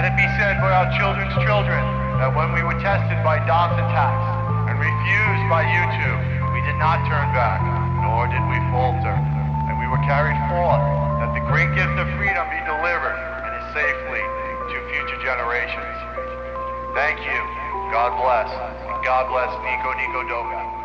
Let it be said by our children's children that when we were tested by DOS attacks and refused by YouTube, we did not turn back, nor did we falter. And we were carried forth that the great gift of freedom be delivered and is safely to future generations. Thank you. God bless. And God bless Nico Nico Douga.